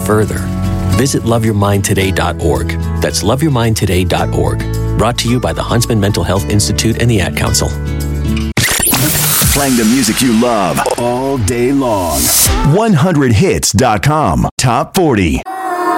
further, visit loveyourmindtoday.org. That's loveyourmindtoday.org. Brought to you by the Huntsman Mental Health Institute and the Ad Council. Playing the music you love all day long. 100hits.com. Top 40.